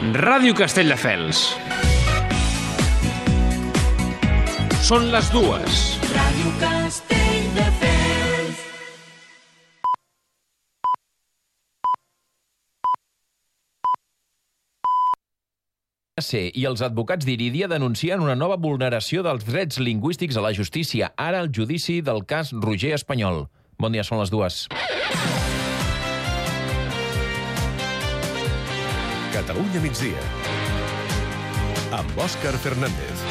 Ràdio Castelldefels. Són les dues. Ràdio Castelldefels. I els advocats d'Irídia denuncien una nova vulneració dels drets lingüístics a la justícia. Ara el judici del cas Roger Espanyol. Bon dia, són les dues. Catalunya migdia. Amb Òscar Fernández.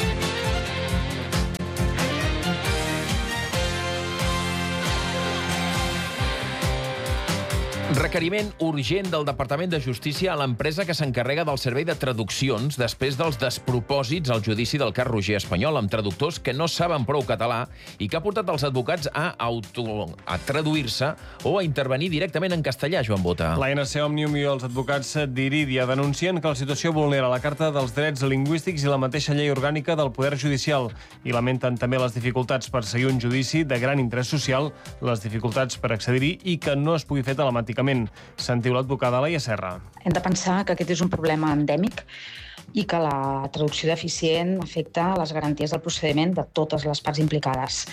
Requeriment urgent del Departament de Justícia a l'empresa que s'encarrega del servei de traduccions després dels despropòsits al judici del cas Roger Espanyol, amb traductors que no saben prou català i que ha portat els advocats a traduir-se o a intervenir directament en castellà, Joan Bota. L'ANC Òmnium i els advocats d'Irídia denuncien que la situació vulnera la Carta dels Drets Lingüístics i la mateixa llei orgànica del Poder Judicial i lamenten també les dificultats per seguir un judici de gran interès social, les dificultats per accedir-hi i que no es pugui fer telemàticament. Sentiu l'advocada Laia Serra. Hem de pensar que aquest és un problema endèmic i que la traducció deficient afecta les garanties del procediment de totes les parts implicades.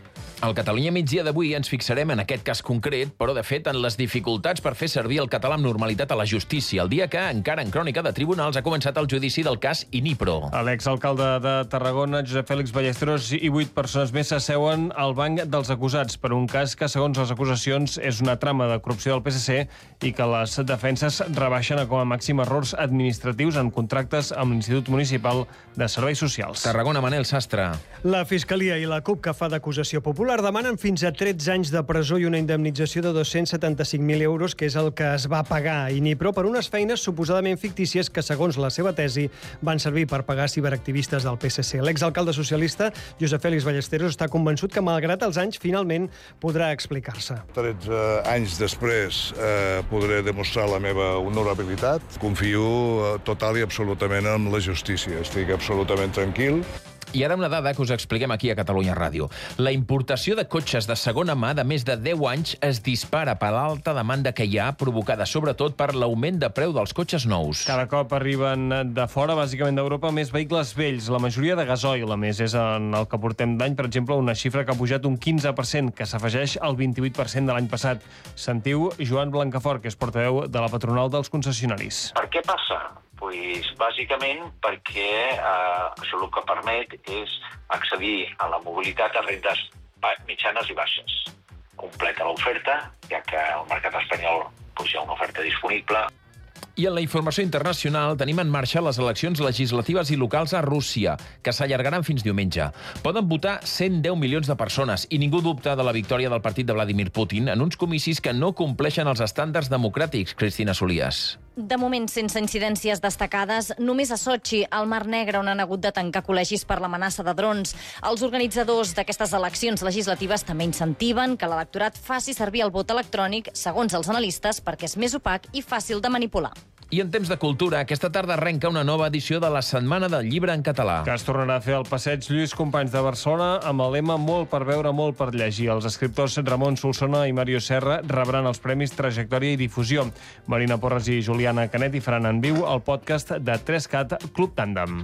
Al Catalunya migdia d'avui ens fixarem en aquest cas concret, però de fet en les dificultats per fer servir el català amb normalitat a la justícia, el dia que, encara en crònica de tribunals, ha començat el judici del cas Inipro. L'exalcalde de Tarragona, Josep Fèlix Ballesteros, i 8 persones més s'asseuen al banc dels acusats per un cas que, segons les acusacions, és una trama de corrupció del PSC i que les defenses rebaixen a com a màxim errors administratius en contractes amb l'Institut Municipal de Serveis Socials. Tarragona, Manel Sastre. La Fiscalia i la CUP, que fa d'acusació popular, demanen fins a 13 anys de presó i una indemnització de 275.000 euros, que és el que es va pagar a Inipro per unes feines suposadament fictícies que, segons la seva tesi, van servir per pagar ciberactivistes del PSC. L'exalcalde socialista, Josep Fèlix Ballesteros, està convençut que, malgrat els anys, finalment podrà explicar-se. 13 anys després podré demostrar la meva honorabilitat. Confio total i absolutament en la justícia. Estic absolutament tranquil. I ara una dada que us expliquem aquí a Catalunya Ràdio. La importació de cotxes de segona mà de més de 10 anys es dispara per l'alta demanda que hi ha, provocada sobretot per l'augment de preu dels cotxes nous. Cada cop arriben de fora, bàsicament d'Europa, més vehicles vells, la majoria de gasoil. A més, és en el que portem d'any, per exemple, una xifra que ha pujat un 15%, que s'afegeix al 28% de l'any passat. Sentiu Joan Blancafort, que és portaveu de la patronal dels concessionaris. Per què passa? Pues, bàsicament perquè això el que permet és accedir a la mobilitat a rendes mitjanes i baixes. Completa l'oferta, ja que al mercat espanyol hi ha una oferta disponible. I en la informació internacional tenim en marxa les eleccions legislatives i locals a Rússia, que s'allargaran fins diumenge. Poden votar 110 milions de persones i ningú dubta de la victòria del partit de Vladimir Putin en uns comicis que no compleixen els estàndards democràtics, Cristina Solías. De moment, sense incidències destacades, només a Sochi, al Mar Negre, on han hagut de tancar col·legis per l'amenaça de drons. Els organitzadors d'aquestes eleccions legislatives també incentiven que l'electorat faci servir el vot electrònic, segons els analistes, perquè és més opac i fàcil de manipular. I en temps de cultura, aquesta tarda arrenca una nova edició de la Setmana del Llibre en Català. Que es tornarà a fer al Passeig Lluís Companys de Barcelona amb el lema Molt per veure, molt per llegir. Els escriptors Ramon Solsona i Mario Serra rebran els premis Trajectòria i Difusió. Marina Porres i Juliana Canet hi faran en viu el podcast de 3CAT Club Tàndem.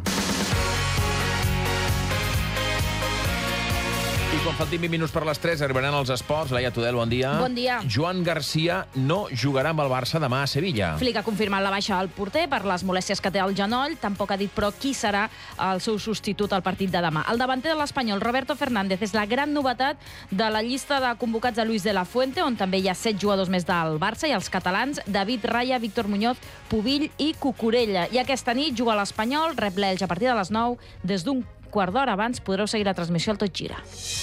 I quan faltin 20 minuts per les 3 arribaran els esports. Laia Tudel, bon dia. Bon dia. Joan Garcia no jugarà amb el Barça demà a Sevilla. Flick ha confirmat la baixa al porter per les molèsties que té al genoll. Tampoc ha dit, però, qui serà el seu substitut al partit de demà. El davanter de l'Espanyol, Roberto Fernández, és la gran novetat de la llista de convocats a Luis de la Fuente, on també hi ha 7 jugadors més del Barça, i els catalans David Raya, Víctor Muñoz, Pubill i Cucurella. I aquesta nit juga l'Espanyol, rep l'Elx a partir de les 9. Des d'un quart d'hora abans podreu seguir la transmissió al Tot Gira.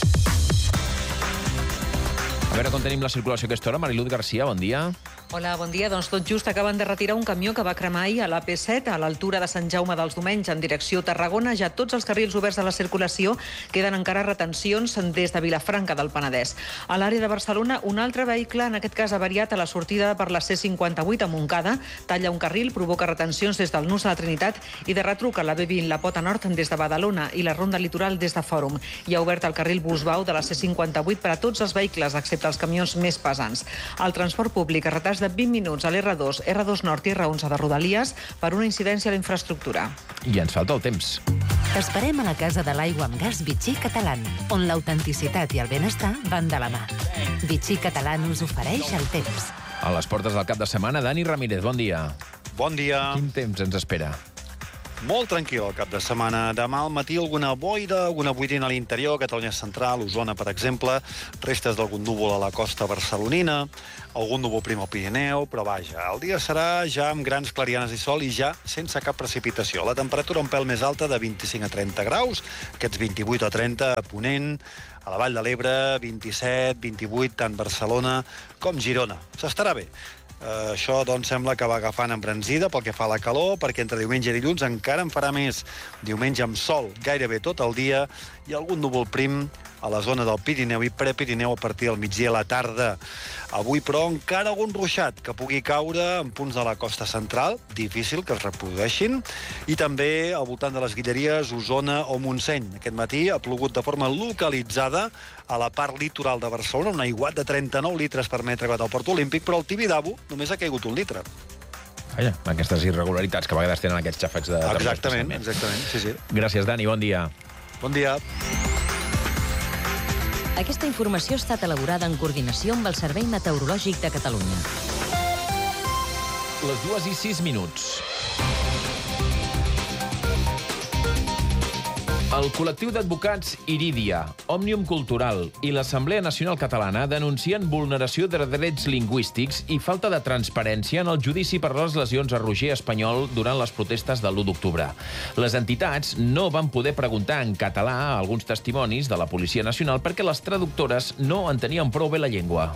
A veure com tenim la circulació a aquesta hora. Mariluz Garcia, bon dia. Hola, bon dia. Doncs tot just acaben de retirar un camió que va cremar ahir a l'AP7 a l'altura de Sant Jaume dels Domenys en direcció Tarragona. Ja tots els carrils oberts de la circulació, queden encara retencions des de Vilafranca del Penedès. A l'àrea de Barcelona, un altre vehicle, en aquest cas avariat a la sortida per la C58 a Montcada, talla un carril, provoca retencions des del Nus de la Trinitat i de retruc a la B20 la Pota Nord des de Badalona i la Ronda Litoral des de Fòrum. Hi ha obert el carril Busbau de la C58 per a tots els vehicles, excepte excepte els camions més pesants. El transport públic a retards de 20 minuts a l'R2, R2 Nord i R11 de Rodalies per una incidència a la infraestructura. I ens falta el temps. T'esperem a la Casa de l'Aigua amb Gas Vichy Catalán, on l'autenticitat i el benestar van de la mà. Vichy Catalán us ofereix el temps. A les portes del cap de setmana, Dani Ramírez, bon dia. Bon dia. Quin temps ens espera? Molt tranquil el cap de setmana. Demà al matí alguna boira, alguna boirina a l'interior, Catalunya Central, Osona, per exemple, restes d'algun núvol a la costa barcelonina, algun núvol prim al Pirineu, però vaja, el dia serà ja amb grans clarianes i sol i ja sense cap precipitació. La temperatura un pèl més alta de 25 a 30 graus, aquests 28 a 30 a Ponent, a la Vall de l'Ebre, 27, 28, tant Barcelona com Girona. S'estarà bé. Això, doncs, sembla que va agafant embranzida pel que fa a la calor, perquè entre diumenge i dilluns encara en farà més. Diumenge amb sol gairebé tot el dia i algun núvol prim a la zona del Pirineu i Prepirineu a partir del migdia a la tarda. Avui, però, encara algun ruixat que pugui caure en punts de la costa central, difícil que es reprodueixin, i també al voltant de les Guilleries, Osona o Montseny. Aquest matí ha plogut de forma localitzada a la part litoral de Barcelona, un aiguat de 39 litres per metre quadrat al Port Olímpic, però al Tibidabo només ha caigut 1 litre. Vaja, aquestes irregularitats que a vegades tenen aquests xàfecs de... Exactament, sí, sí. Gràcies, Dani, bon dia. Bon dia. Aquesta informació ha estat elaborada en coordinació amb el Servei Meteorològic de Catalunya. Les 2:06. El col·lectiu d'advocats Irídia, Òmnium Cultural i l'Assemblea Nacional Catalana denuncien vulneració de drets lingüístics i falta de transparència en el judici per les lesions a Roger Espanyol durant les protestes de l'1 d'octubre. Les entitats no van poder preguntar en català a alguns testimonis de la Policia Nacional perquè les traductores no entenien prou bé la llengua.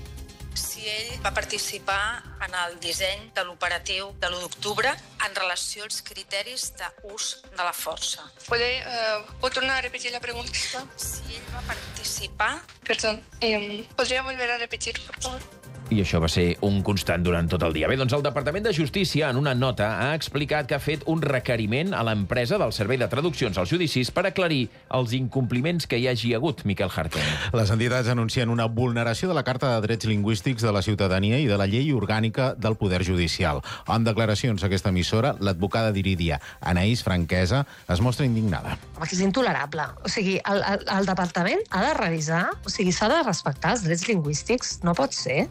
Si ell va participar en el disseny de l'operatiu de l'1 d'octubre en relació als criteris d'ús de la força. ¿Puedo tornar a repetir la pregunta? Si ell va participar... Perdón, ¿podría volver a repetir, por favor? I això va ser un constant durant tot el dia. Bé, doncs el Departament de Justícia, en una nota, ha explicat que ha fet un requeriment a l'empresa del Servei de Traduccions als Judicis per aclarir els incompliments que hi hagi hagut, Miquel Harten. Les entitats anuncien una vulneració de la Carta de Drets Lingüístics de la Ciutadania i de la Llei Orgànica del Poder Judicial. En declaracions a aquesta emissora, l'advocada d'Irídia, Anaïs Franquesa, es mostra indignada. Home, que és intolerable. O sigui, el departament ha de revisar, o sigui, s'ha de respectar els drets lingüístics. No pot ser.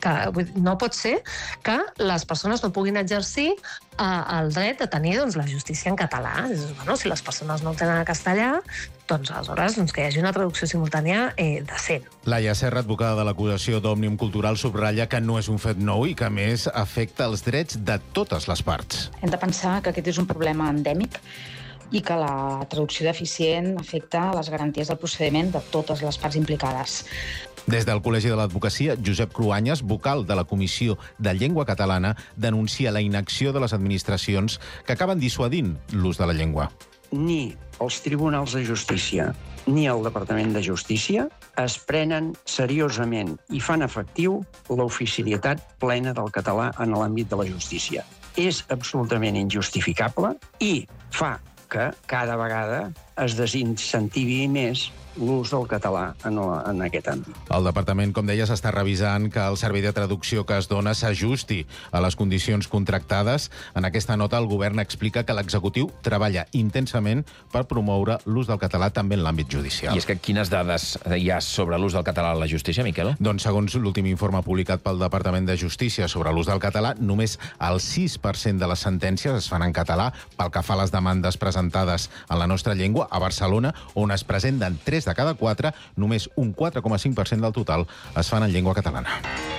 No pot ser que les persones no puguin exercir el dret de tenir la justícia en català. Si les persones no el tenen en castellà, doncs aleshores que hi hagi una traducció simultània decent. Laia Serra, advocada de l'acusació d'Òmnium Cultural, subratlla que no és un fet nou i que, a més, afecta els drets de totes les parts. Hem de pensar que aquest és un problema endèmic i que la traducció deficient afecta les garanties del procediment de totes les parts implicades. Des del Col·legi de l'Advocacia, Josep Cruanyes, vocal de la Comissió de Llengua Catalana, denuncia la inacció de les administracions que acaben dissuadint l'ús de la llengua. Ni els tribunals de justícia ni el Departament de Justícia es prenen seriosament i fan efectiu l'oficialitat plena del català en l'àmbit de la justícia. És absolutament injustificable i fa que cada vegada es desincentivi més l'ús del català en aquest àmbit. El departament, com deia, s'està revisant que el servei de traducció que es dona s'ajusti a les condicions contractades. En aquesta nota, el govern explica que l'executiu treballa intensament per promoure l'ús del català també en l'àmbit judicial. I és que quines dades hi ha sobre l'ús del català a la justícia, Miquel? Doncs, segons l'últim informe publicat pel Departament de Justícia sobre l'ús del català, només el 6% de les sentències es fan en català pel que fa a les demandes presentades en la nostra llengua. A Barcelona, on es presenten 3 de cada 4, només un 4,5% del total es fan en llengua catalana.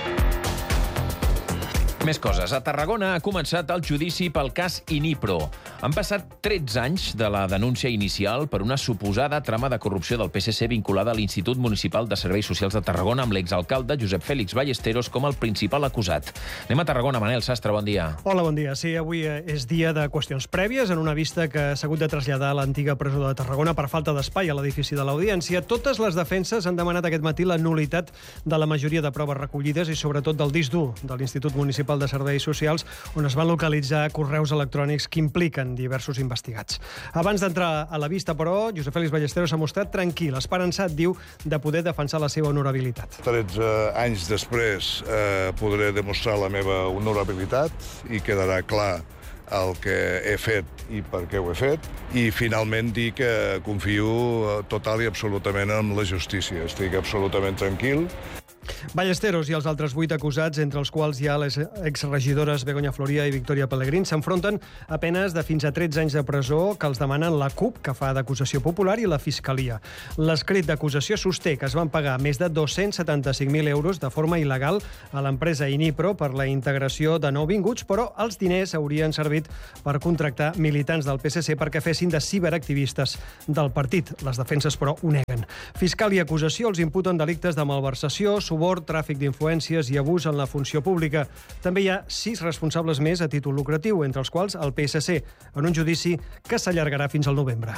Més coses. A Tarragona ha començat el judici pel cas Inipro. Han passat 13 anys de la denúncia inicial per una suposada trama de corrupció del PSC vinculada a l'Institut Municipal de Serveis Socials de Tarragona amb l'exalcalde Josep Fèlix Ballesteros com el principal acusat. Anem a Tarragona. Manel Sastre, bon dia. Hola, bon dia. Sí, avui és dia de qüestions prèvies en una vista que s'ha hagut de traslladar a l'antiga presó de Tarragona per falta d'espai a l'edifici de l'Audiència. Totes les defenses han demanat aquest matí la nul·litat de la majoria de proves recollides i sobretot del disc dur de l'Institut Municipal Municipal de Serveis Socials, on es van localitzar correus electrònics que impliquen diversos investigats. Abans d'entrar a la vista, però, Josep Félix Ballesteros s'ha mostrat tranquil, esperançat, diu, de poder defensar la seva honorabilitat. 13 anys després podré demostrar la meva honorabilitat i quedarà clar el que he fet i per què ho he fet, i finalment dir que confio total i absolutament en la justícia. Estic absolutament tranquil. Ballesteros i els altres 8 acusats, entre els quals hi ha les exregidores Begoña Floria i Victoria Pellegrín, s'enfronten a penes de fins a 13 anys de presó que els demanen la CUP, que fa d'acusació popular, i la Fiscalia. L'escrit d'acusació sosté que es van pagar més de 275.000 euros de forma il·legal a l'empresa Inipro per la integració de nouvinguts, però els diners haurien servit per contractar militants del PSC perquè fessin de ciberactivistes del partit. Les defenses, però, ho neguen. Fiscalia i acusació els imputen delictes de malversació, subord, tràfic d'influències i abús en la funció pública. També hi ha 6 responsables més a títol lucratiu, entre els quals el PSC, en un judici que s'allargarà fins al novembre.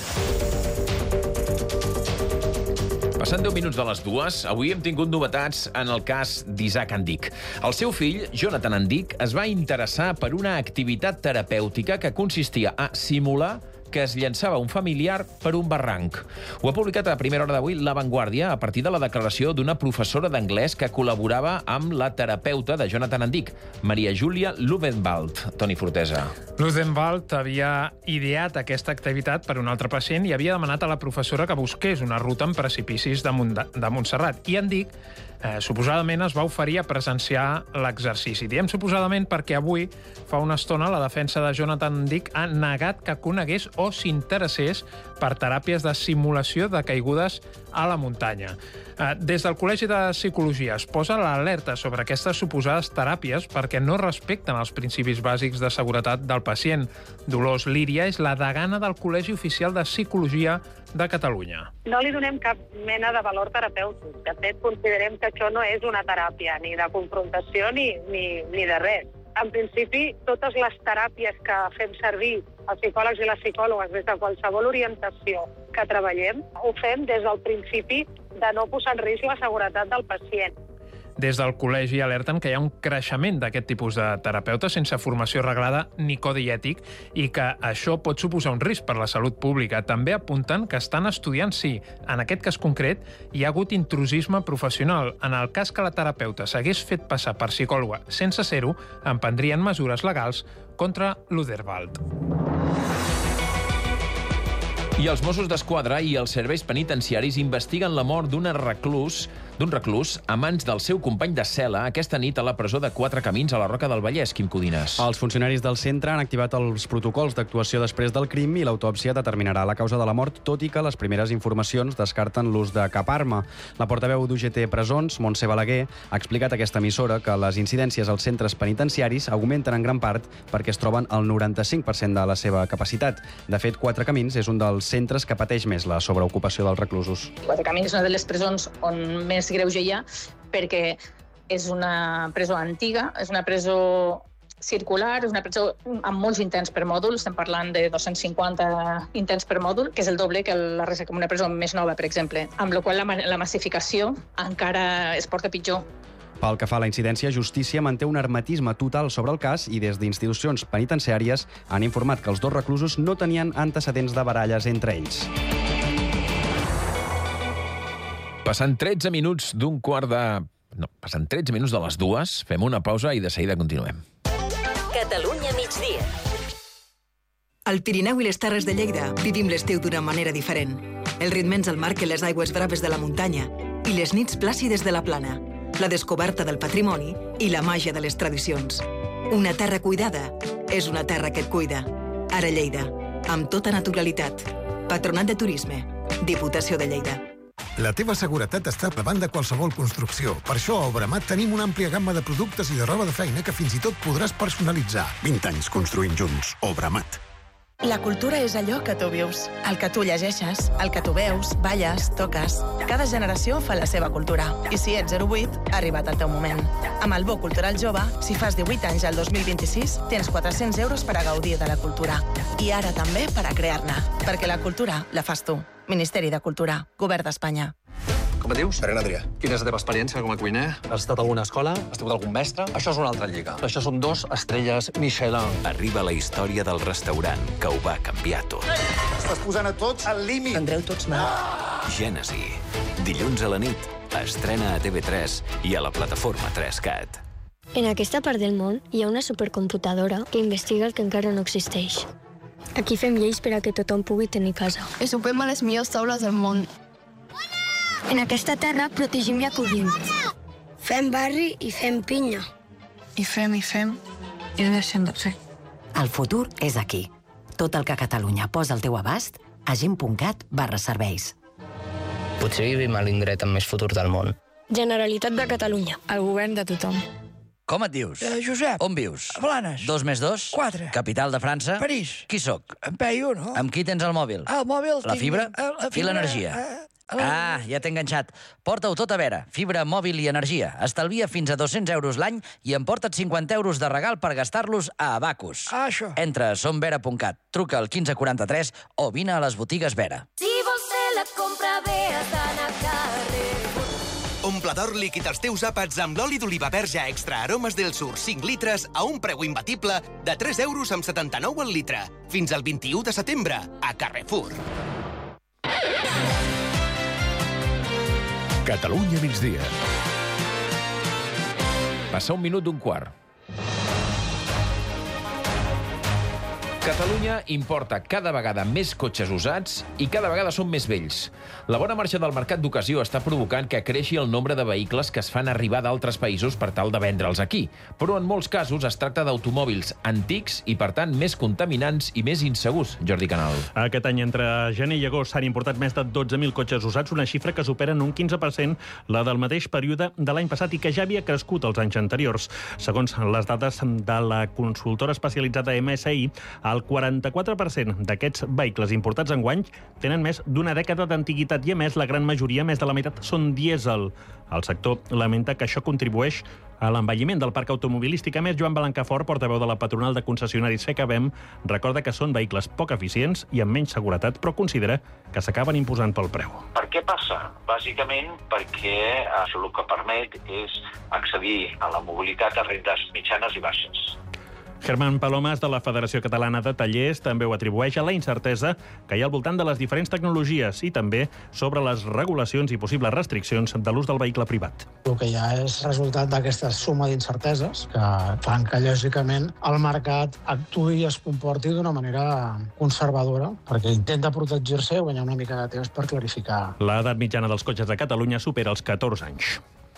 Passant 10 minuts de les 2, avui hem tingut novetats en el cas d'Isaac Andic. El seu fill, Jonathan Andic, es va interessar per una activitat terapèutica que consistia a simular que es llançava un familiar per un barranc. Ho ha publicat a primera hora d'avui La Vanguardia a partir de la declaració d'una professora d'anglès que col·laborava amb la terapeuta de Jonathan Andic, Maria Júlia Loewenwald. Toni Fortesa. Loewenwald havia ideat aquesta activitat per un altre pacient i havia demanat a la professora que busqués una ruta en precipicis de Montserrat. I Andic suposadament es va oferir a presenciar l'exercici. Diem suposadament perquè avui, fa una estona, la defensa de Jonathan Andic ha negat que conegués o s'interessés per teràpies de simulació de caigudes a la muntanya. Des del Col·legi de Psicologia es posa l'alerta sobre aquestes suposades teràpies perquè no respecten els principis bàsics de seguretat del pacient. Dolors Líria és la degana del Col·legi Oficial de Psicologia de Catalunya. No li donem cap mena de valor terapèutic. De fet, considerem que això no és una teràpia, ni de confrontació ni de res. En principi, totes les teràpies que fem servir els psicòlegs i les psicòlogues des de qualsevol orientació que treballem, ho fem des del principi de no posar en risc la seguretat del pacient. Des del col·legi alerten que hi ha un creixement d'aquest tipus de terapeutes sense formació reglada ni codi ètic i que això pot suposar un risc per la salut pública. També apunten que estan estudiant si, en aquest cas concret, hi ha hagut intrusisme professional. En el cas que la terapeuta s'hagués fet passar per psicòloga sense ser-ho, emprendrien mesures legals contra Loewenwald. I els Mossos d'Esquadra i els serveis penitenciaris investiguen la mort d'un reclús a mans del seu company de cel·la aquesta nit a la presó de Quatre Camins a la Roca del Vallès, Quim Codines. Els funcionaris del centre han activat els protocols d'actuació després del crim i l'autòpsia determinarà la causa de la mort, tot i que les primeres informacions descarten l'ús de cap arma. La portaveu d'UGT Presons, Montse Balaguer, ha explicat a aquesta emissora que les incidències als centres penitenciaris augmenten en gran part perquè es troben al 95% de la seva capacitat. De fet, Quatre Camins és un dels centres que pateix més la sobreocupació dels reclusos. Quatre Camins és una de les presons on més greuge hi ha, perquè és una presó antiga, és una presó circular, és una presó amb molts interns per mòdul, estem parlant de 250 interns per mòdul, que és el doble que la resta com una presó més nova, per exemple, amb la qual la massificació encara es porta pitjor. Pel que fa a la incidència, Justícia manté un hermetisme total sobre el cas i des d'institucions penitenciàries han informat que els dos reclusos no tenien antecedents de baralles entre ells. Passant 13 minuts de les 2, fem una pausa i de seguida continuem. Catalunya migdia. Al Pirineu i les Terres de Lleida vivim l'estiu d'una manera diferent. El ritme ens el marquen les aigües braves de la muntanya i les nits plàcides de la plana, la descoberta del patrimoni i la màgia de les tradicions. Una terra cuidada és una terra que et cuida. Ara Lleida, amb tota naturalitat. Patronat de Turisme, Diputació de Lleida. La teva seguretat està davant de qualsevol construcció. Per això a Obramat tenim una àmplia gamma de productes i de roba de feina que fins i tot podràs personalitzar. 20 anys construint junts. Obramat. La cultura és allò que tu vius, el que tu llegeixes, el que tu veus, balles, toques. Cada generació fa la seva cultura. I si ets 08, ha arribat el teu moment. Amb el Bo Cultural Jove, si fas 18 anys al 2026, tens 400 euros per a gaudir de la cultura. I ara també per a crear-ne. Perquè la cultura la fas tu. Ministeri de Cultura. Govern d'Espanya. Com et dius? Pere Adrià. Quina és la teva experiència com a cuiner? Has estat a alguna escola? Has tingut algun mestre? Això és una altra lliga. Això són 2 estrelles Michelin. Arriba la història del restaurant que ho va canviar tot. Estàs posant a tots al límit. Tindreu tots mal. Gènesi. Dilluns a la nit. Estrena a TV3 i a la plataforma 3CAT. En aquesta part del món hi ha una supercomputadora que investiga el que encara no existeix. Aquí fem lleis per a que tothom pugui tenir casa. I sopem a les millors taules del món. En aquesta terra protegim i acollim. Fem barri i fem pinya. I fem, i deixem de fer. El futur és aquí. Tot el que Catalunya posa al teu abast a gent.cat/serveis. Potser vivim a l'indret amb més futur del món. Generalitat de Catalunya. El govern de tothom. Com et dius? Josep. On vius? A Blanes. 2 més 2? 4. Capital de França? París. Qui sóc? En Peyu, no? Amb qui tens el mòbil? El mòbil... La fibra? I l'energia? Ja t'he enganxat. Porta-ho tot a Vera. Fibra, mòbil i energia. Estalvia fins a 200 euros l'any i emporta't 50 euros de regal per gastar-los a Abacus. Això. Entra a somvera.cat, truca al 1543 o vine a les botigues Vera. Si vols fer la compra bé, has d'anar a carrer. Omple d'or líquid als teus àpats amb l'oli d'oliva verge extra aromes del sur 5 litres a un preu imbatible de 3 euros amb 79 al litre. Fins al 21 de setembre, a Carrefour. Catalunya migdia. Passa 1 minut d'un quart. Catalunya importa cada vegada més cotxes usats i cada vegada són més vells. La bona marxa del mercat d'ocasió està provocant que creixi el nombre de vehicles que es fan arribar d'altres països per tal de vendre'ls aquí. Però en molts casos es tracta d'automòbils antics i, per tant, més contaminants i més insegurs. Jordi Canal. Aquest any, entre gener i agost, s'han importat més de 12.000 cotxes usats, una xifra que supera en un 15% la del mateix període de l'any passat i que ja havia crescut els anys anteriors. Segons les dades de la consultora especialitzada MSI, el 44% d'aquests vehicles importats enguany tenen més d'una dècada d'antiguitat i, a més, la gran majoria, més de la meitat, són dièsel. El sector lamenta que això contribueix a l'envelliment del parc automobilístic. A més, Joan Blancafort, portaveu de la patronal de concessionaris FECABEM, recorda que són vehicles poc eficients i amb menys seguretat, però considera que s'acaben imposant pel preu. Per què passa? Bàsicament perquè això el que permet és accedir a la mobilitat a rendes mitjanes i baixes. Germán Palomas, de la Federació Catalana de Tallers, també ho atribueix a la incertesa que hi ha al voltant de les diferents tecnologies i també sobre les regulacions i possibles restriccions de l'ús del vehicle privat. El que hi ha és resultat d'aquesta suma d'incerteses que fan que, lògicament, el mercat actuï i es comporti d'una manera conservadora, perquè intenta protegir-se i guanyar una mica de temps per clarificar. L'edat mitjana dels cotxes de Catalunya supera els 14 anys.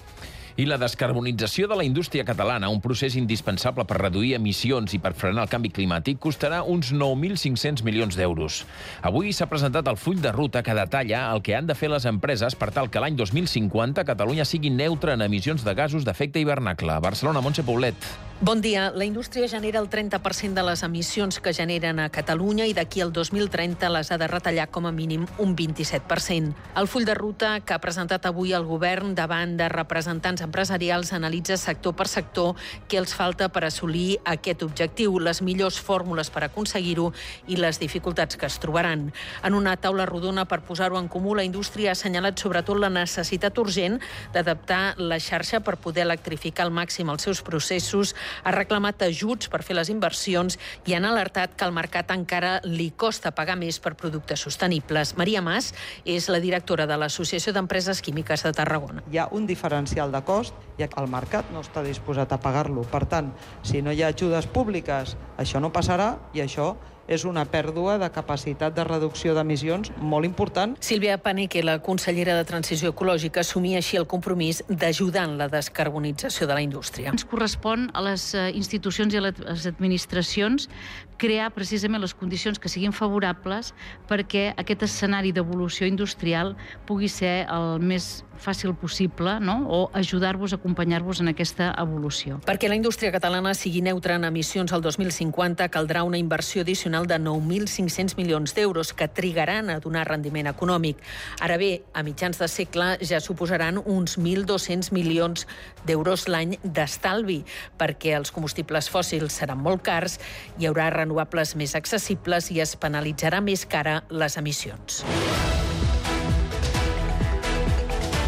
I la descarbonització de la indústria catalana, un procés indispensable per reduir emissions i per frenar el canvi climàtic, costarà uns 9.500 milions d'euros. Avui s'ha presentat el full de ruta que detalla el que han de fer les empreses per tal que l'any 2050 Catalunya sigui neutra en emissions de gasos d'efecte hivernacle. Barcelona, Montse Poblet. Bon dia. La indústria genera el 30% de les emissions que generen a Catalunya i d'aquí al 2030 les ha de retallar com a mínim un 27%. El full de ruta que ha presentat avui el govern davant de representants empresarials analitza sector per sector què els falta per assolir aquest objectiu, les millors fórmules per aconseguir-ho i les dificultats que es trobaran. En una taula rodona per posar-ho en comú, la indústria ha assenyalat sobretot la necessitat urgent d'adaptar la xarxa per poder electrificar al màxim els seus processos, ha reclamat ajuts per fer les inversions i han alertat que al mercat encara li costa pagar més per productes sostenibles. Maria Mas és la directora de l'Associació d'Empreses Químiques de Tarragona. Hi ha un diferencial de cost i el mercat no està disposat a pagar-lo. Per tant, si no hi ha ajudes públiques, això no passarà i això és una pèrdua de capacitat de reducció d'emissions molt important. Sílvia Paneque, la consellera de Transició Ecològica, assumia així el compromís d'ajudar en la descarbonització de la indústria. Ens correspon a les institucions i a les administracions crear precisament les condicions que siguin favorables perquè aquest escenari d'evolució industrial pugui ser el més fàcil possible, no? O ajudar-vos, acompanyar-vos en aquesta evolució. Perquè la indústria catalana sigui neutra en emissions al 2050 caldrà una inversió addicional de 9.500 milions d'euros que trigaran a donar rendiment econòmic. Ara bé, a mitjans de segle ja suposaran uns 1.200 milions d'euros l'any d'estalvi, perquè els combustibles fòssils seran molt cars, hi haurà renovables més accessibles i es penalitzarà més cara les emissions.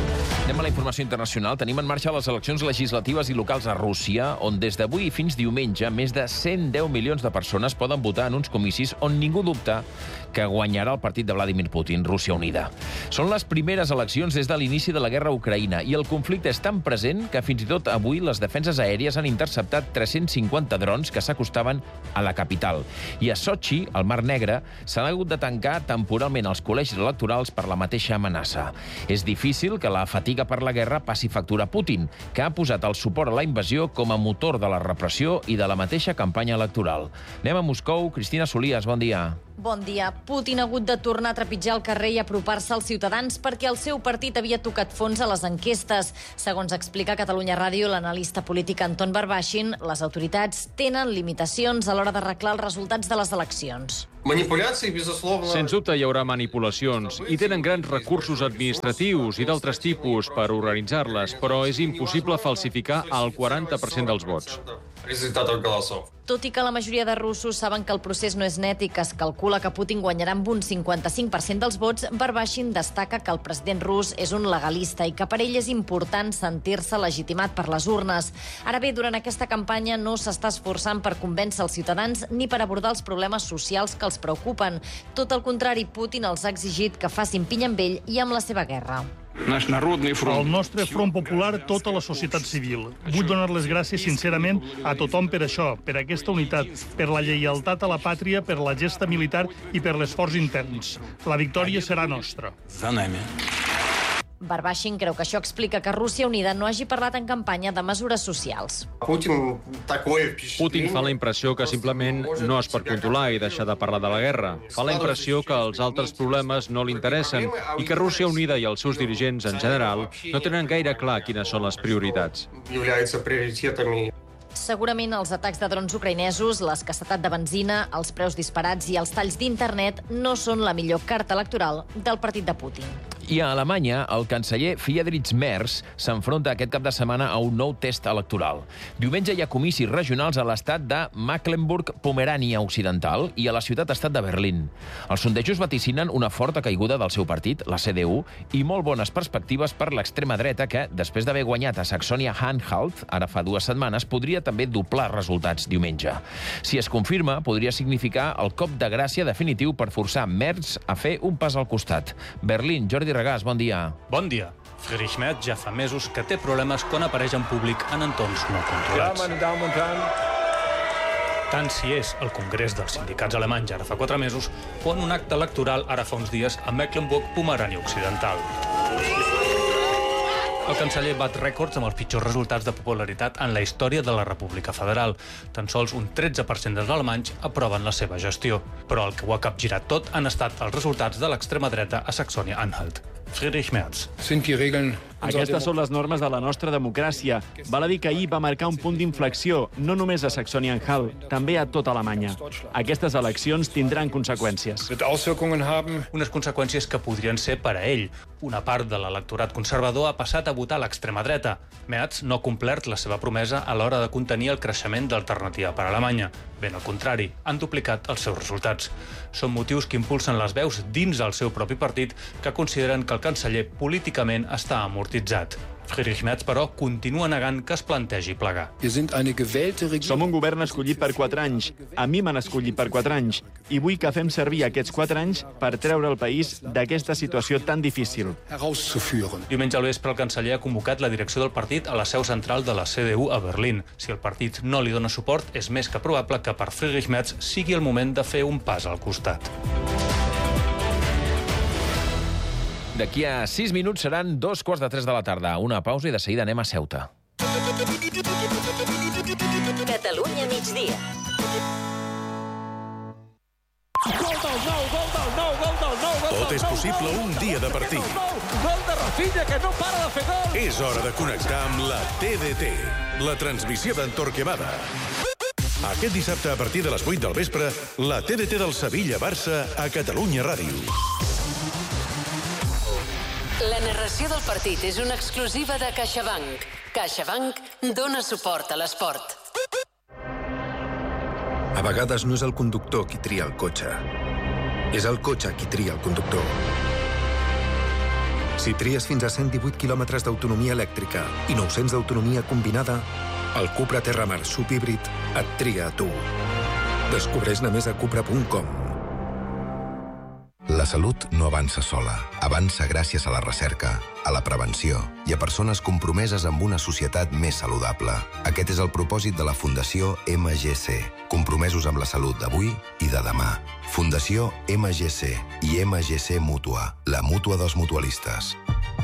Anem a la informació internacional. Tenim en marxa les eleccions legislatives i locals a Rússia, on des d'avui fins diumenge més de 110 milions de persones poden votar en uns comicis on ningú dubta que guanyarà el partit de Vladimir Putin, Rússia Unida. Són les primeres eleccions des de l'inici de la guerra a Ucraïna i el conflicte és tan present que fins i tot avui les defenses aèries han interceptat 350 drons que s'acostaven a la capital. I a Sochi, al Mar Negre, s'han hagut de tancar temporalment els col·legis electorals per la mateixa amenaça. És difícil que la fatiga per la guerra passi factura a Putin, que ha posat el suport a la invasió com a motor de la repressió i de la mateixa campanya electoral. Anem a Moscou. Cristina Solias, bon dia. Bon dia. Putin ha hagut de tornar a trepitjar el carrer i apropar-se als ciutadans perquè el seu partit havia tocat fons a les enquestes. Segons explica a Catalunya Ràdio l'analista polític Anton Barbashin, les autoritats tenen limitacions a l'hora d'arreglar els resultats de les eleccions. Sens dubte hi haurà manipulacions i tenen grans recursos administratius i d'altres tipus per organitzar-les, però és impossible falsificar el 40% dels vots. Tot i que la majoria de russos saben que el procés no és net i que es calcula que Putin guanyarà amb un 55% dels vots, Barbashin destaca que el president rus és un legalista i que per ell és important sentir-se legitimat per les urnes. Ara bé, durant aquesta campanya no s'està esforçant per convèncer els ciutadans ni per abordar els problemes socials que els preocupen. Tot el contrari, Putin els ha exigit que facin pinya amb ell i amb la seva guerra. El nostre front popular, tota la societat civil. Vull donar les gràcies sincerament a tothom per això, per aquesta unitat, per la lleialtat a la pàtria, per la gesta militar i per l'esforç interns. La victòria serà nostra. Barbashin creu que això explica que Rússia Unida no hagi parlat en campanya de mesures socials. Putin fa la impressió que simplement no es pot controlar i deixar de parlar de la guerra. Fa la impressió que els altres problemes no li interessen i que Rússia Unida i els seus dirigents en general no tenen gaire clar quines són les prioritats. Segurament els atacs de drons ucraïnesos, l'escassetat de benzina, els preus disparats i els talls d'internet no són la millor carta electoral del partit de Putin. I a Alemanya, el canceller Friedrich Merz s'enfronta aquest cap de setmana a un nou test electoral. Diumenge hi ha comicis regionals a l'estat de Mecklenburg-Pomerània Occidental i a la ciutat-estat de Berlín. Els sondejos vaticinen una forta caiguda del seu partit, la CDU, i molt bones perspectives per l'extrema dreta que, després d'haver guanyat a Saxònia-Anhalt, ara fa 2 setmanes, podria també doblar resultats diumenge. Si es confirma, podria significar el cop de gràcia definitiu per forçar Merz a fer un pas al costat. Berlín, Jordi Regàs, bon dia. Bon dia. Friedrich Merz ja fa mesos que té problemes quan apareix en públic en entorns no controlats. Tant si és el Congrés dels Sindicats Alemanys ara fa 4 mesos o en un acte electoral ara fa uns dies a Mecklenburg-Pomerània Occidental. El canceller bat rècords amb els pitjors resultats de popularitat en la història de la República Federal. Tan sols un 13% dels alemanys aproven la seva gestió. Però el que ho ha capgirat tot han estat els resultats de l'extrema dreta a Saxònia-Anhalt. Friedrich Merz. Aquestes són les normes de la nostra democràcia. Val a dir que ahir va marcar un punt d'inflexió, no només a Saxònia-Anhalt, també a tota Alemanya. Aquestes eleccions tindran conseqüències. Unes conseqüències que podrien ser per a ell. Una part de l'electorat conservador ha passat a votar a l'extrema dreta. Merz no ha complert la seva promesa a l'hora de contenir el creixement d'Alternativa per Alemanya. Ben al contrari, han duplicat els seus resultats. Són motius que impulsen les veus dins del seu propi partit que consideren que el canceller políticament està amortitzat. Friedrich Merz, però, continua negant que es plantegi plegar. Som un govern escollit per 4 anys. A mi m'han escollit per 4 anys. I vull que fem servir aquests 4 anys per treure el país d'aquesta situació tan difícil. Diumenge al vespre, el canceller ha convocat la direcció del partit a la seu central de la CDU a Berlín. Si el partit no li dona suport, és més que probable que per Friedrich Merz sigui el moment de fer un pas al costat. D'aquí a 6 minuts seran 2:15 de la tarda. Una pausa i de seguida anem a Ceuta. Catalunya migdia. Gol del nou. Tot és possible un dia de partit. Gol de Rafinha, que no para de fer gol. És hora de connectar amb la TDT, la transmissió d'Entorquemada. Aquest dissabte, a partir de les 8 del vespre, la TDT del Sevilla-Barça a Catalunya Ràdio. La narració del partit és una exclusiva de CaixaBank. CaixaBank dona suport a l'esport. A vegades no és el conductor qui tria el cotxe. És el cotxe qui tria el conductor. Si tries fins a 118 quilòmetres d'autonomia elèctrica i 900 d'autonomia combinada, el Cupra Terramar subhíbrid et tria a tu. Descobreix-ne més a cupra.com. La salut no avança sola. Avança gràcies a la recerca, a la prevenció i a persones compromeses amb una societat més saludable. Aquest és el propòsit de la Fundació MGC, compromesos amb la salut d'avui i de demà. Fundació MGC i MGC Mútua, la mútua dels mutualistes.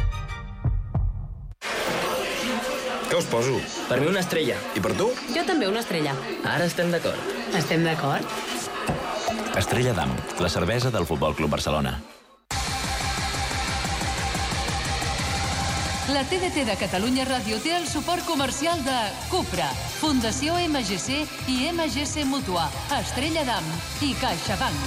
Què us poso? Per mi una estrella. I per tu? Jo també una estrella. Ara estem d'acord. Estem d'acord? Estrella d'Am, la cervesa del Futbol Club Barcelona. La TDT de Catalunya Ràdio té el suport comercial de Cupra, Fundació MGC i MGC Mútua, Estrella d'Am i CaixaBank.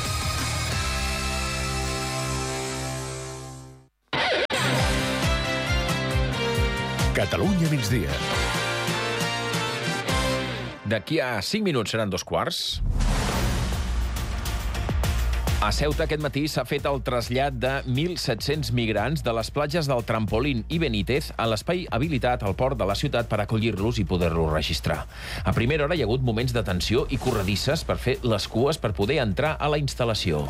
Catalunya migdia. D'aquí a 5 minuts seran 2:15. A Ceuta aquest matí s'ha fet el trasllat de 1.700 migrants de les platges del Trampolín i Benítez a l'espai habilitat al port de la ciutat per acollir-los i poder-los registrar. A primera hora hi ha hagut moments de tensió i corredisses per fer les cues per poder entrar a la instal·lació.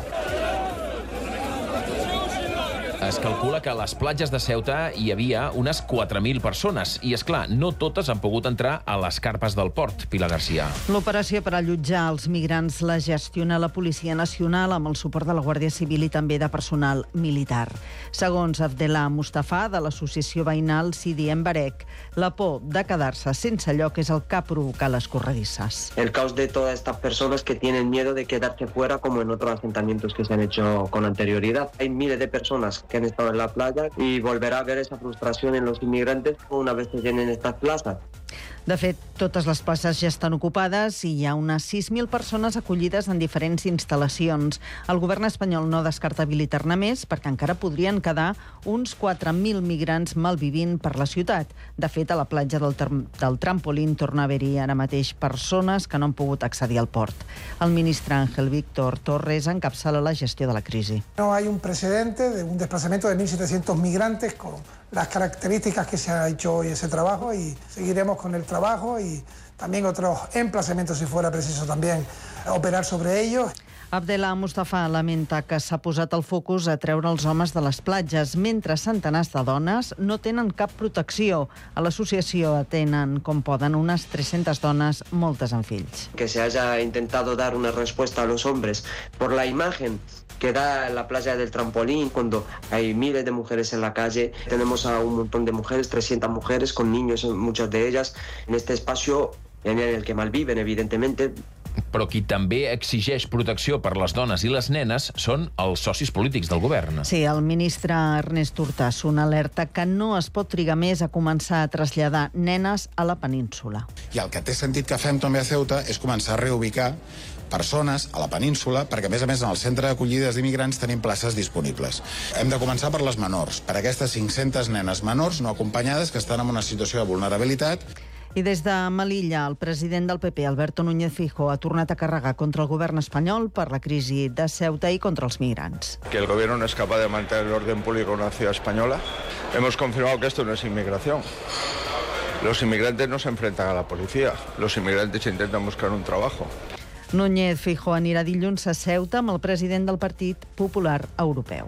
Es calcula que a les platges de Ceuta hi havia unes 4.000 persones i, és clar, no totes han pogut entrar a les carpes del port. Pilar Garcia. L'operació per allotjar els migrants la gestiona la Policia Nacional amb el suport de la Guàrdia Civil i també de personal militar. Segons Abdellah Mustafa, de l'associació veïnal Sidi Embarek, la por de quedar-se sense lloc és el que ha provocat les corredisses. El caos de todas estas personas que tienen miedo de quedarse fuera, como en otros asentamientos que se han hecho con anterioridad. Hay miles de personas que han estado en la playa y volverá a haber esa frustración en los inmigrantes una vez se llenen estas plazas. De fet, totes les places ja estan ocupades i hi ha unes 6.000 persones acollides en diferents instal·lacions. El govern espanyol no descarta habilitar-ne més perquè encara podrien quedar uns 4.000 migrants malvivint per la ciutat. De fet, a la platja del Trampolín torna a haver-hi ara mateix persones que no han pogut accedir al port. El ministre Ángel Víctor Torres encapçala la gestió de la crisi. No hay un precedente de un desplazamiento de 1.700 migrantes con las características que se ha hecho hoy ese trabajo y seguiremos con el trabajo y también otros emplazamientos si fuera preciso también operar sobre ellos. Abdellah Mustafa lamenta que s'ha posat el focus a treure els homes de les platges, mentre centenars de dones no tenen cap protecció. A l'associació atenen, com poden, unes 300 dones, moltes amb fills. Que se haya intentado dar una respuesta a los hombres por la imagen que da la playa del Trampolín cuando hay miles de mujeres en la calle. Tenemos a un montón de mujeres, 300 mujeres con niños, muchas de ellas, en este espacio en el que malviven, evidentemente. Però qui també exigeix protecció per les dones i les nenes són els socis polítics del govern. Sí, el ministre Ernest Urtasun alerta que no es pot trigar més a començar a traslladar nenes a la península. I el que té sentit que fem també a Ceuta és començar a reubicar persones a la península, perquè, a més, en el centre d'acollides d'immigrants tenim places disponibles. Hem de començar per les menors, per aquestes 500 nenes menors no acompanyades que estan en una situació de vulnerabilitat. I des de Melilla, el president del PP, Alberto Núñez Feijóo, ha tornat a carregar contra el govern espanyol per la crisi de Ceuta i contra els migrants. Que el gobierno no es capaz de mantener el orden público en una ciudad española. Hemos confirmado que esto no es inmigración. Los inmigrantes no se enfrentan a la policía. Los inmigrantes intentan buscar un trabajo. Núñez Feijóo anirà dilluns a Ceuta amb el president del Partit Popular Europeu.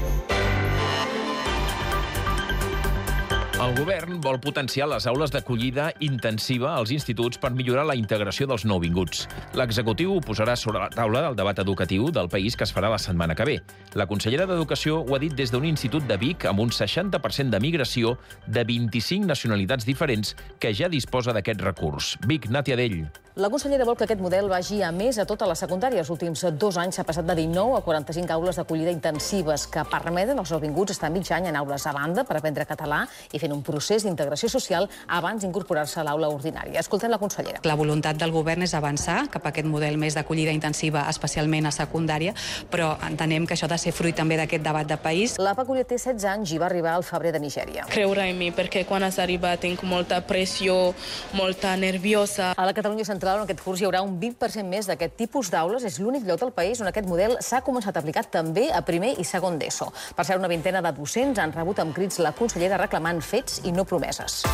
El govern vol potenciar les aules d'acollida intensiva als instituts per millorar la integració dels nouvinguts. L'executiu ho posarà sobre la taula del debat educatiu del país que es farà la setmana que ve. La consellera d'Educació ho ha dit des d'un institut de Vic amb un 60% de migració de 25 nacionalitats diferents que ja disposa d'aquest recurs. Vic, Nàtia Dell. La consellera vol que aquest model vagi a més a tota la secundària. Els últims 2 anys s'ha passat de 19 a 45 aules d'acollida intensives que permeten als nouvinguts estar mig any en aules a banda per aprendre català i fent un procés d'integració social abans d'incorporar-se a l'aula ordinària. Escoltem la consellera. La voluntat del govern és avançar cap a aquest model més d'acollida intensiva, especialment a secundària, però entenem que això ha de ser fruit també d'aquest debat de país. La Peculia té 16 anys i va arribar al febrer de Nigèria. Creure en mi, perquè quan has arribat tinc molta pressió, molta nerviosa. A la Catalunya Central, on aquest curs hi haurà un 20% més d'aquest tipus d'aules. És l'únic lloc del país on aquest model s'ha començat a aplicar també a primer i segon d'ESO. Per cert, una vintena de docents han rebut amb crits la consellera reclamant fets i no promeses.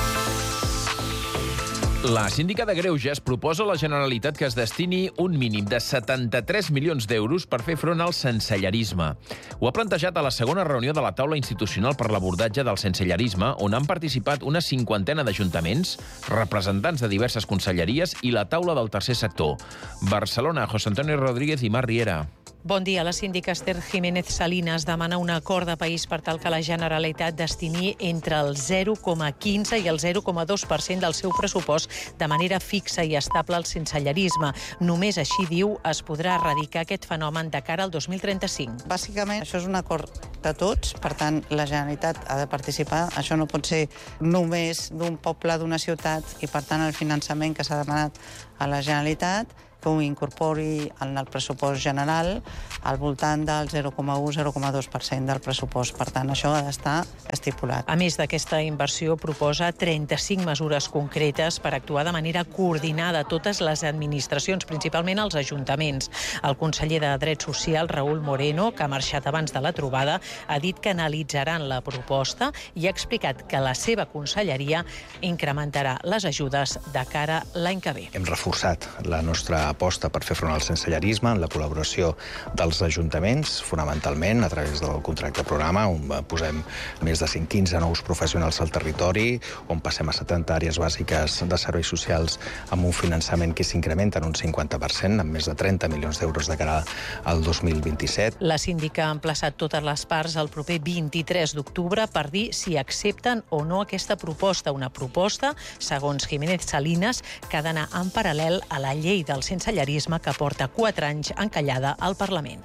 La síndica de Greuges proposa a la Generalitat que es destini un mínim de 73 milions d'euros per fer front al sensellarisme. Ho ha plantejat a la segona reunió de la taula institucional per l'abordatge del sensellarisme, on han participat una 50ena d'ajuntaments, representants de diverses conselleries i la taula del tercer sector. Barcelona, José Antonio Rodríguez i Mar Riera. Bon dia. La síndica Esther Jiménez Salinas demana un acord de país per tal que la Generalitat destini entre el 0,15 i el 0,2% del seu pressupost de manera fixa i estable al sensellarisme. Només així, diu, es podrà erradicar aquest fenomen de cara al 2035. Bàsicament, això és un acord de tots, per tant, la Generalitat ha de participar. Això no pot ser només d'un poble, d'una ciutat, i per tant el finançament que s'ha demanat a la Generalitat que ho incorpori en el pressupost general al voltant del 0,1-0,2% del pressupost. Per tant, això ha d'estar estipulat. A més d'aquesta inversió, proposa 35 mesures concretes per actuar de manera coordinada a totes les administracions, principalment als ajuntaments. El conseller de Drets Socials, Raúl Moreno, que ha marxat abans de la trobada, ha dit que analitzaran la proposta i ha explicat que la seva conselleria incrementarà les ajudes de cara l'any que ve. Hem reforçat la nostra aposta per fer front al sensellarisme en la col·laboració dels ajuntaments, fonamentalment a través del contracte programa, on posem més de 115 nous professionals al territori, on passem a 70 àrees bàsiques de serveis socials amb un finançament que s'incrementa en un 50%, amb més de 30 milions d'euros de cara al 2027. La síndica ha emplaçat totes les parts el proper 23 d'octubre per dir si accepten o no aquesta proposta. Una proposta, segons Jiménez Salinas, que ha d'anar en paral·lel a la llei del sensellarisme que porta 4 anys encallada al Parlament.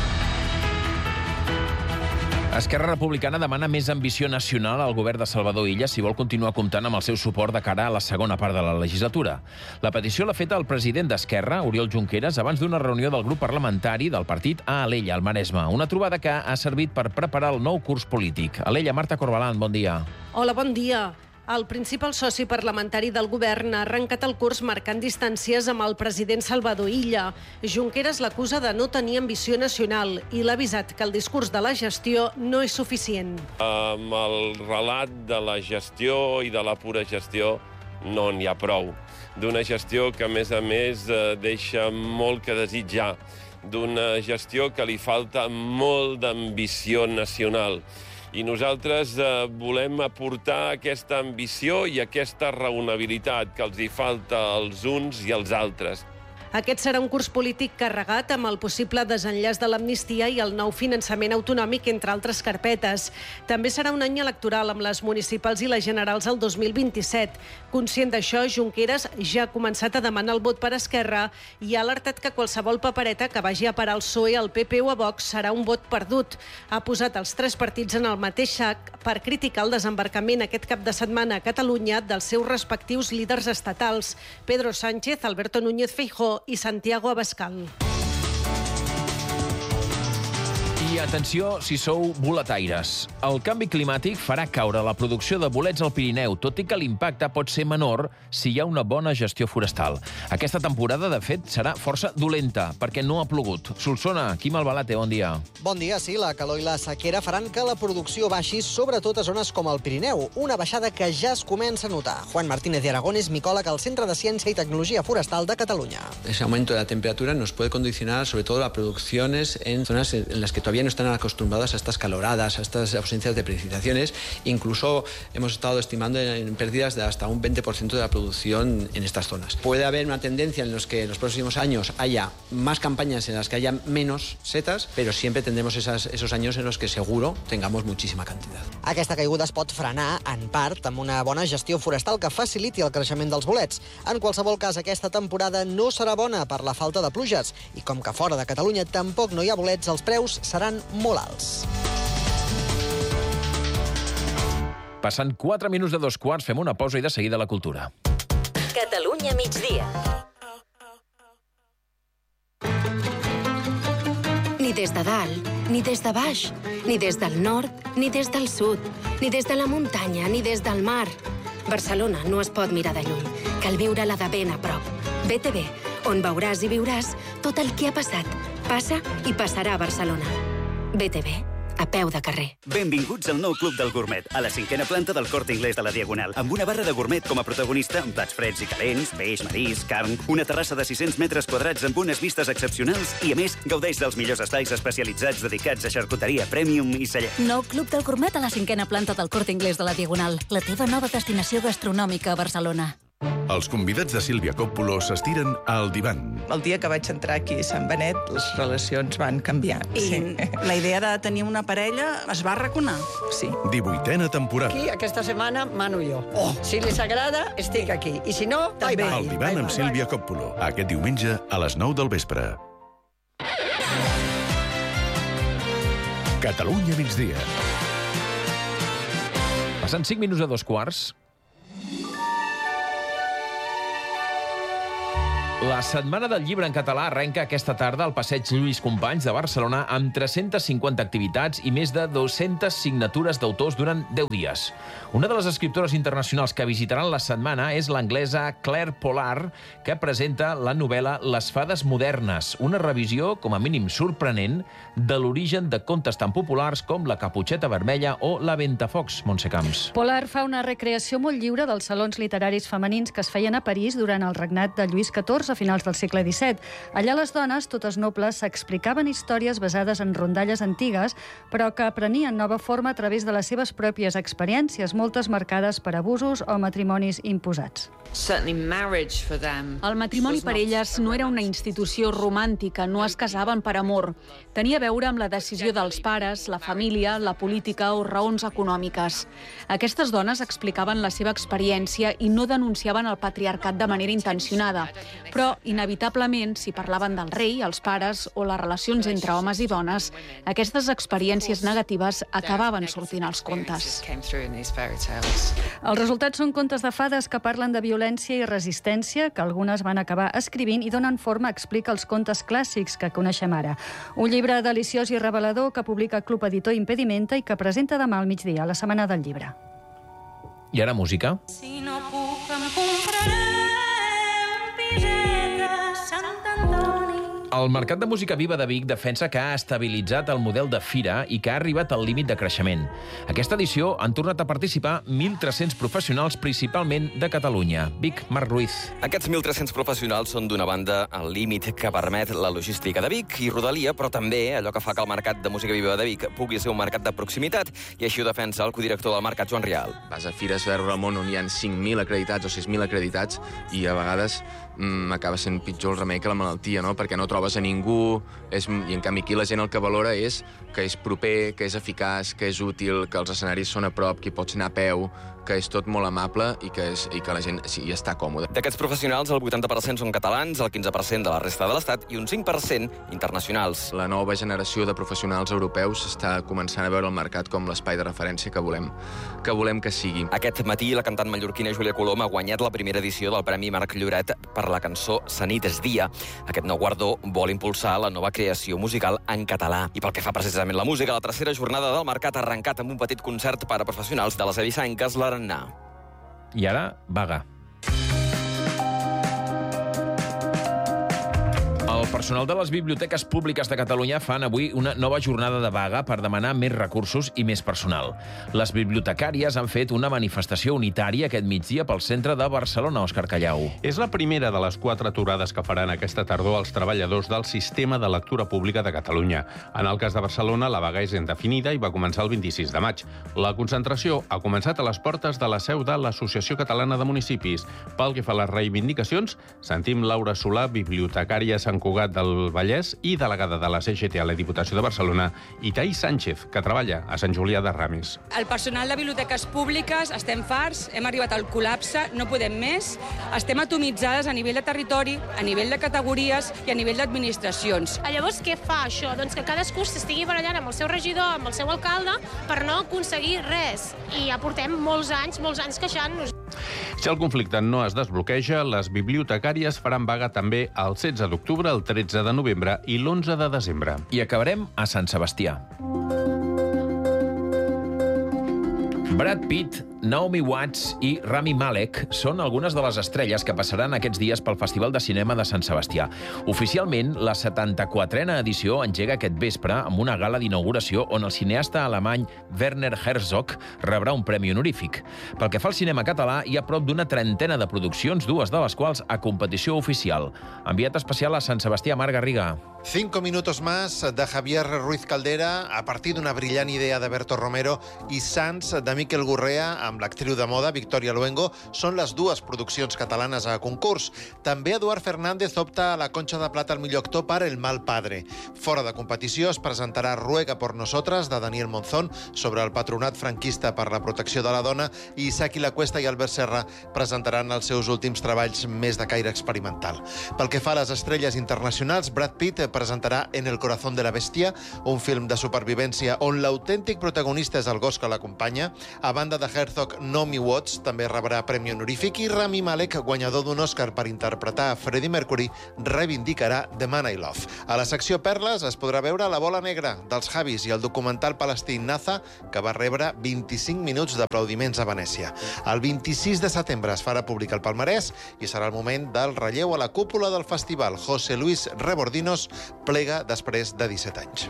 Esquerra Republicana demana més ambició nacional al govern de Salvador Illa si vol continuar comptant amb el seu suport de cara a la segona part de la legislatura. La petició l'ha feta el president d'Esquerra, Oriol Junqueras, abans d'una reunió del grup parlamentari del partit a Alella, al Maresme. Una trobada que ha servit per preparar el nou curs polític. Alella, Marta Corbalan, bon dia. Hola, bon dia. El principal soci parlamentari del govern ha arrencat el curs marcant distàncies amb el president Salvador Illa. Junqueras l'acusa de no tenir ambició nacional i l'ha avisat que el discurs de la gestió no és suficient. Amb el relat de la gestió i de la pura gestió no n'hi ha prou. D'una gestió que, a més, deixa molt que desitjar. D'una gestió que li falta molt d'ambició nacional. I nosaltres volem aportar aquesta ambició i aquesta raonabilitat que els hi falta als uns i als altres. Aquest serà un curs polític carregat amb el possible desenllaç de l'amnistia i el nou finançament autonòmic, entre altres carpetes. També serà un any electoral amb les municipals i les generals el 2027. Conscient d'això, Junqueras ja ha començat a demanar el vot per Esquerra i ha alertat que qualsevol papereta que vagi a parar al PSOE, al PP o a Vox serà un vot perdut. Ha posat els 3 partits en el mateix sac per criticar el desembarcament aquest cap de setmana a Catalunya dels seus respectius líders estatals, Pedro Sánchez, Alberto Núñez Feijóo i Santiago Abascal. I atenció si sou boletaires. El canvi climàtic farà caure la producció de bolets al Pirineu, tot i que l'impacte pot ser menor si hi ha una bona gestió forestal. Aquesta temporada, de fet, serà força dolenta, perquè no ha plogut. Solsona, Quim Albalate, bon dia. Bon dia, sí, la calor i la sequera faran que la producció baixi, sobretot a zones com el Pirineu, una baixada que ja es comença a notar. Juan Martínez de Aragón és micòleg al Centre de Ciència i Tecnologia Forestal de Catalunya. Ese aumento de la temperatura nos puede condicionar sobre todo las producciones en zonas en las que todavía no están acostumbradas a estas caloradas, a estas ausencias de precipitaciones. Incluso hemos estado estimando en pérdidas de hasta un 20% de la producción en estas zonas. Puede haber una tendencia en los que en los próximos años haya más campañas en las que haya menos setas, pero siempre tendremos esos años en los que seguro tengamos muchísima cantidad. Aquesta caiguda es pot frenar, en part, amb una bona gestió forestal que faciliti el creixement dels bolets. En qualsevol cas, aquesta temporada no serà bona per la falta de pluges i com que fora de Catalunya tampoc no hi ha bolets, els preus seran molt alts. Passant 4 minuts de 2:15, fem una pausa i de seguida la cultura. Catalunya migdia. Ni des de dalt, ni des de baix, ni des del nord, ni des del sud, ni des de la muntanya, ni des del mar. Barcelona no es pot mirar de lluny, cal viure-la de ben a prop. BTV, on veuràs i viuràs tot el que ha passat, passa i passarà a Barcelona. BTV, a peu de carrer. Benvinguts al nou Club del Gourmet, a la 5a planta del Corte Inglés de la Diagonal, amb una barra de gourmet com a protagonista, amb plats freds i calents, peix, marisc, carn, una terrassa de 600 metres quadrats amb unes vistes excepcionals i, a més, gaudeix dels millors espais especialitzats dedicats a xarcuteria premium i celler. Nou Club del Gourmet a la 5a planta del Corte Inglés de la Diagonal, la teva nova destinació gastronòmica a Barcelona. Els convidats de Sílvia Coppola s'estiren al divan. El dia que vaig entrar aquí a Sant Benet, les relacions van canviar. I la idea de tenir una parella es va arraconar. Sí. 18a temporada. Aquí, aquesta setmana, mano jo. Si les agrada, estic aquí. I si no, bye-bye. El divan amb Sílvia Coppola. Aquest diumenge a les 9 del vespre. Catalunya migdia. Passen 5 minuts a 2:15. La Setmana del Llibre en Català arrenca aquesta tarda al Passeig Lluís Companys de Barcelona amb 350 activitats i més de 200 signatures d'autors durant 10 dies. Una de les escriptores internacionals que visitaran la setmana és l'anglesa Claire Pollard, que presenta la novel·la Les fades modernes, una revisió, com a mínim sorprenent, de l'origen de contes tan populars com La Caputxeta Vermella o La Ventafocs, Montse Camps. Pollard fa una recreació molt lliure dels salons literaris femenins que es feien a París durant el regnat de Lluís XIV a finals del segle XVII. Allà les dones, totes nobles, s'explicaven històries basades en rondalles antigues, però que prenien nova forma a través de les seves pròpies experiències, moltes marcades per abusos o matrimonis imposats. El matrimoni per elles no era una institució romàntica, no es casaven per amor. Tenia a veure amb la decisió dels pares, la família, la política o raons econòmiques. Aquestes dones explicaven la seva experiència i no denunciaven el patriarcat de manera intencionada, però inevitablement, si parlaven del rei, els pares o les relacions entre homes i dones, aquestes experiències negatives acabaven sortint als contes. Els resultats són contes de fades que parlen de violència i resistència, que algunes van acabar escrivint i donen forma a explicar els contes clàssics que coneixem ara. Un llibre deliciós i revelador que publica Club Editor Impedimenta i que presenta demà al migdia, la Setmana del Llibre. I ara música. Si no puc, em compraré un piset a Sant Antoni. El Mercat de Música Viva de Vic defensa que ha estabilitzat el model de fira i que ha arribat al límit de creixement. Aquesta edició han tornat a participar 1.300 professionals, principalment de Catalunya. Vic, Marc Ruiz. Aquests 1.300 professionals són, d'una banda, el límit que permet la logística de Vic i Rodalia, però també allò que fa que el Mercat de Música Viva de Vic pugui ser un mercat de proximitat, i així ho defensa el codirector del mercat, Joan Rial. Vas a fires d'arreu del món on hi ha 5.000 acreditats o 6.000 acreditats i a vegades acaba sent pitjor el remei que la malaltia, no? Perquè no trobes a ningú, i en canvi aquí la gent el que valora és que és proper, que és eficaç, que és útil, que els escenaris són a prop, que hi pots anar a peu, que és tot molt amable i que la gent hi està còmoda. D'aquests professionals, el 80% són catalans, el 15% de la resta de l'Estat i un 5% internacionals. La nova generació de professionals europeus està començant a veure el mercat com l'espai de referència que volem que sigui. Aquest matí, la cantant mallorquina Júlia Colom ha guanyat la primera edició del Premi Marc Lloret per la cançó Sa nit és dia. Aquest nou guardó vol impulsar la nova creació musical en català. I pel que fa precisament la música, la tercera jornada del mercat ha arrencat amb un petit concert per a professionals de les Evissenques, l'Arannà. I ara, vaga. El personal de les biblioteques públiques de Catalunya fan avui una nova jornada de vaga per demanar més recursos i més personal. Les bibliotecàries han fet una manifestació unitària aquest migdia pel centre de Barcelona, Òscar Callau. És la primera de les 4 aturades que faran aquesta tardor els treballadors del sistema de lectura pública de Catalunya. En el cas de Barcelona, la vaga és indefinida i va començar el 26 de maig. La concentració ha començat a les portes de la seu de l'Associació Catalana de Municipis. Pel que fa a les reivindicacions, sentim Laura Solà, bibliotecària a Sant Cugat del Vallès i delegada de la CGT a la Diputació de Barcelona, i Taís Sánchez, que treballa a Sant Julià de Ramis. El personal de biblioteques públiques estem farts, hem arribat al col·lapse, no podem més, estem atomitzades a nivell de territori, a nivell de categories i a nivell d'administracions. Llavors, què fa això? Doncs que cadascú s'estigui barallant amb el seu regidor, amb el seu alcalde, per no aconseguir res. I ja portem molts anys queixant-nos. Si el conflicte no es desbloqueja, les bibliotecàries faran vaga també el 16 d'octubre, el 13 de novembre i l'11 de desembre. I acabarem a Sant Sebastià. Brad Pitt Naomi Watts i Rami Malek són algunes de les estrelles que passaran aquests dies pel Festival de Cinema de Sant Sebastià. Oficialment, la 74a edició engega aquest vespre amb una gala d'inauguració on el cineasta alemany Werner Herzog rebrà un premi honorífic. Pel que fa al cinema català, hi ha prop d'una trentena de produccions, dues de les quals a competició oficial. Enviat especial a Sant Sebastià, Marc Garriga. 5 minutos más de Javier Ruiz Caldera a partir d'una brillant idea de Berto Romero i Sants de Miquel Gurrea amb l'actriu de moda Victoria Luengo són les dues produccions catalanes a concurs. També Eduard Fernández opta a la Concha de Plata al millor actor per El mal padre. Fora de competició es presentarà Ruega por nosotras de Daniel Monzón sobre el patronat franquista per la protecció de la dona i Isaki Lacuesta i Albert Serra presentaran els seus últims treballs més de caire experimental. Pel que fa a les estrelles internacionals, Brad Pitt presentarà En el corazón de la bestia, un film de supervivència on l'autèntic protagonista és el gos que l'acompanya. A banda de Herzog, Naomi Watts també rebrà premi honorífic i Rami Malek, guanyador d'un Òscar per interpretar a Freddie Mercury, reivindicarà The Man I Love. A la secció Perles es podrà veure La bola negra dels Javis i el documental palestí Naza, que va rebre 25 minuts d'aplaudiments a Venècia. El 26 de setembre es farà públic el palmarès i serà el moment del relleu a la cúpula del festival. José Luis Rebordinos plega després de 17 anys.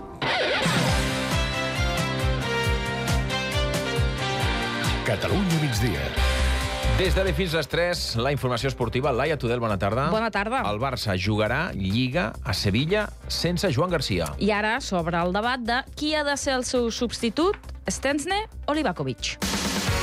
Catalunya migdia. Des de fins a les 3, la informació esportiva. Laia Tudel, bona tarda. Bona tarda. El Barça jugarà Lliga a Sevilla sense Joan Garcia. I ara, sobre el debat de qui ha de ser el seu substitut, Szczęsny o Livakovic.